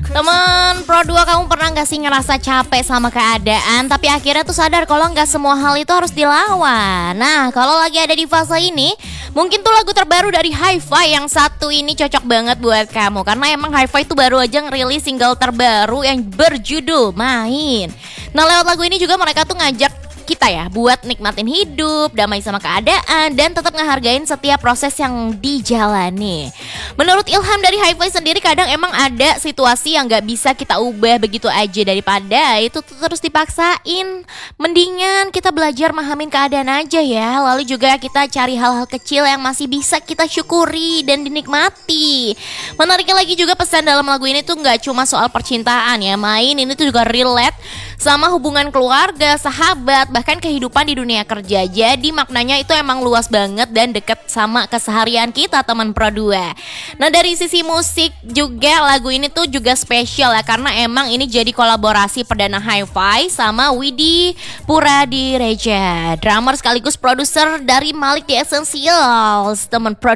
Temen Pro 2, kamu pernah gak sih ngerasa capek sama keadaan tapi akhirnya tuh sadar kalau gak semua hal itu harus dilawan? Nah, kalau lagi ada di fase ini, mungkin tuh lagu terbaru dari Hi-Fi yang satu ini cocok banget buat kamu. Karena emang Hi-Fi tuh baru aja ngerilis single terbaru yang berjudul Main. Nah, lewat lagu ini juga mereka tuh ngajak kita ya buat nikmatin hidup, damai sama keadaan, dan tetap ngehargain setiap proses yang dijalani. Menurut Ilham dari Hi-Fi sendiri, kadang emang ada situasi yang gak bisa kita ubah begitu aja. Daripada itu terus dipaksain, mendingan kita belajar memahami keadaan aja ya. Lalu juga kita cari hal-hal kecil yang masih bisa kita syukuri dan dinikmati. Menariknya lagi juga, pesan dalam lagu ini tuh gak cuma soal percintaan ya. Main ini tuh juga relate sama hubungan keluarga, sahabat, bahkan kehidupan di dunia kerja. Jadi maknanya itu emang luas banget dan deket sama keseharian kita, teman Pro 2. Nah, dari sisi musik juga lagu ini tuh juga spesial ya, karena emang ini jadi kolaborasi perdana Hi-Fi sama Widi Puradireja, drummer sekaligus produser dari Malik The Essentials, teman Pro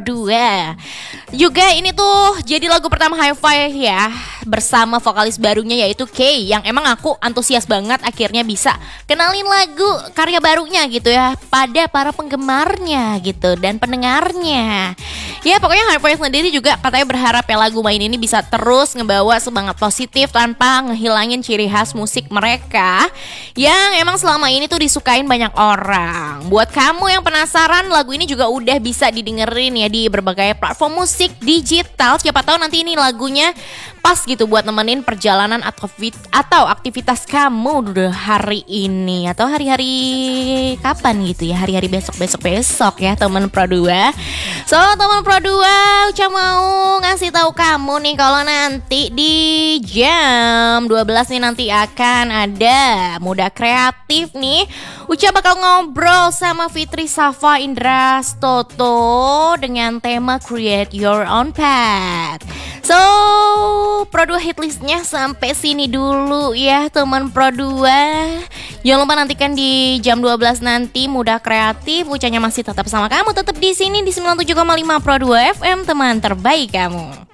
2. Juga ini tuh jadi lagu pertama Hi-Fi ya, bersama vokalis barunya yaitu Kay, yang emang aku antusias banget akhirnya bisa kenalin lagu karya barunya gitu ya pada para penggemarnya gitu dan pendengarnya. Ya pokoknya Hi-Fi sendiri juga katanya berharap ya lagu Main ini bisa terus ngebawa semangat positif tanpa ngehilangin ciri khas musik mereka yang emang selama ini tuh disukain banyak orang. Buat kamu yang penasaran, lagu ini juga udah bisa didengerin ya di berbagai platform musik digital. Siapa tahu nanti ini lagunya pas gitu buat nemenin perjalanan atau aktivitas kamu hari ini atau hari-hari kapan gitu ya, hari-hari besok ya teman Pro 2. So teman Pro 2, Uca mau ngasih tahu kamu nih kalau nanti di jam 12 nih nanti akan ada Muda Kreatif nih. Uca bakal ngobrol sama Fitri Safa Indra Stoto dengan tema Create Your Own Path. So, Pro 2 hitlistnya sampai sini dulu ya teman Pro 2. Jangan lupa nantikan di jam 12 nanti Muda Kreatif. Ucanya masih tetap sama kamu, tetap di sini di 97,5 Pro 2 FM, teman terbaik kamu.